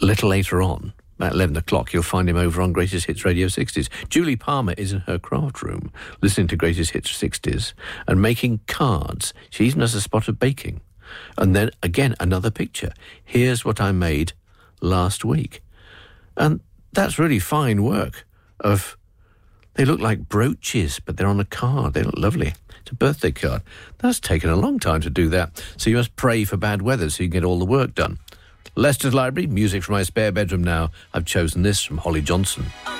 A little later on, at 11 o'clock, you'll find him over on Greatest Hits Radio 60s. Julie Palmer is in her craft room, listening to Greatest Hits 60s and making cards. She even has a spot of baking. And then, again, another picture. Here's what I made last week. And that's really fine work. They look like brooches, but they're on a card. They look lovely. It's a birthday card. That's taken a long time to do that. So you must pray for bad weather so you can get all the work done. Leicester's Library, music from my spare bedroom now. I've chosen this from Holly Johnson.